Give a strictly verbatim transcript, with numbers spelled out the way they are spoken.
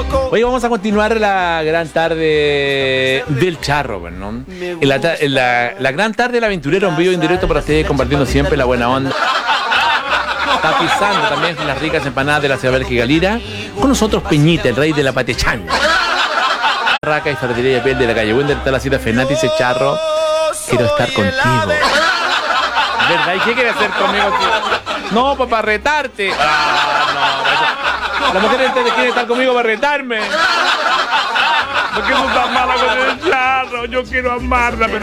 Hoy vamos a continuar la gran tarde del charro, ¿no? En la, ta- en la, la gran tarde del aventurero en vivo y en directo para ustedes, compartiendo siempre la buena onda. Tapizando también las ricas empanadas de la ciudad Bélgica Lira. Con nosotros Peñita, el rey de la patechán. Raca y ferretería de piel de la calle Wender, está la cita Fenati, dice charro. Quiero estar contigo. ¿Verdad? ¿Y qué quieres hacer conmigo? No, pues para retarte. Ah, no. La mujer entera quiere estar conmigo para retarme. ¿Por qué tú estás mala con el charro? Yo quiero amarla, pero